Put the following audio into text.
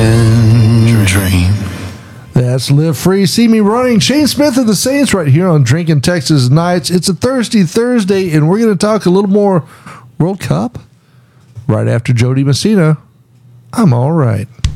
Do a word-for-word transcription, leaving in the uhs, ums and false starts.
American dream. That's Live Free, See Me Running. Shane Smith of the Saints right here on Drinking Texas Nights. It's a Thirsty Thursday, and we're going to talk a little more World Cup right after Jody Messina. I'm all right.